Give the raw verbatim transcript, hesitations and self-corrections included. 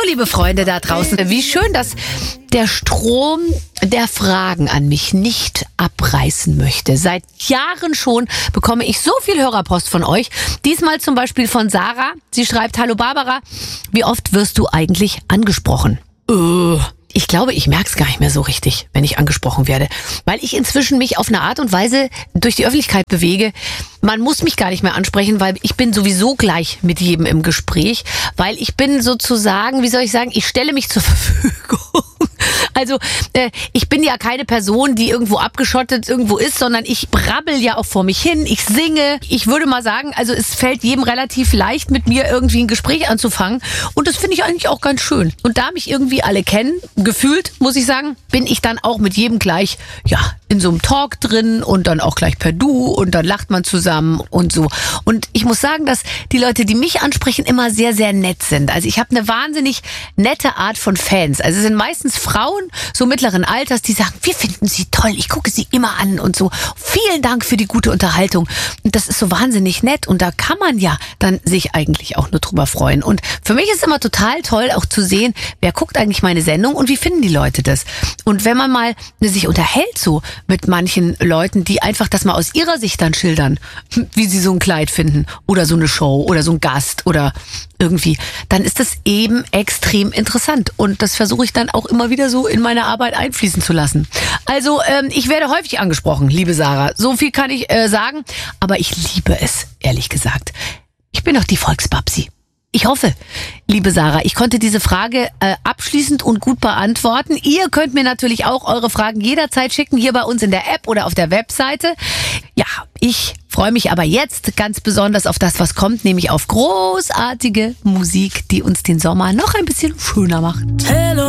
liebe Freunde da draußen, wie schön, dass der Strom der Fragen an mich nicht abreißen möchte. Seit Jahren schon bekomme ich so viel Hörerpost von euch. Diesmal zum Beispiel von Sarah. Sie schreibt: Hallo Barbara, wie oft wirst du eigentlich angesprochen? Äh, ich glaube, ich merke es gar nicht mehr so richtig, wenn ich angesprochen werde. Weil ich inzwischen mich auf eine Art und Weise durch die Öffentlichkeit bewege. Man muss mich gar nicht mehr ansprechen, weil ich bin sowieso gleich mit jedem im Gespräch. Weil ich bin sozusagen, wie soll ich sagen, ich stelle mich zur Verfügung. Also äh, ich bin ja keine Person, die irgendwo abgeschottet irgendwo ist, sondern ich brabbel ja auch vor mich hin, ich singe. Ich würde mal sagen, also es fällt jedem relativ leicht, mit mir irgendwie ein Gespräch anzufangen. Und das finde ich eigentlich auch ganz schön. Und da mich irgendwie alle kennen, gefühlt, muss ich sagen, bin ich dann auch mit jedem gleich, ja, in so einem Talk drin und dann auch gleich per Du und dann lacht man zusammen und so. Und ich muss sagen, dass die Leute, die mich ansprechen, immer sehr, sehr nett sind. Also ich habe eine wahnsinnig nette Art von Fans. Also es sind meistens Frauen so mittleren Alters, die sagen, wir finden sie toll, ich gucke sie immer an und so. Vielen Dank für die gute Unterhaltung. Und das ist so wahnsinnig nett und da kann man ja dann sich eigentlich auch nur drüber freuen. Und für mich ist immer total toll auch zu sehen, wer guckt eigentlich meine Sendung und wie finden die Leute das. Und wenn man mal sich unterhält so mit manchen Leuten, die einfach das mal aus ihrer Sicht dann schildern, wie sie so ein Kleid finden oder so eine Show oder so ein Gast oder irgendwie, dann ist das eben extrem interessant und das versuche ich dann auch immer wieder so in meine Arbeit einfließen zu lassen. Also ähm, ich werde häufig angesprochen, liebe Sarah, so viel kann ich äh, sagen, aber ich liebe es, ehrlich gesagt. Ich bin doch die Volksbabsi. Ich hoffe, liebe Sarah, ich konnte diese Frage äh, abschließend und gut beantworten. Ihr könnt mir natürlich auch eure Fragen jederzeit schicken, hier bei uns in der App oder auf der Webseite. Ja, ich freue mich aber jetzt ganz besonders auf das, was kommt, nämlich auf großartige Musik, die uns den Sommer noch ein bisschen schöner macht. Hello.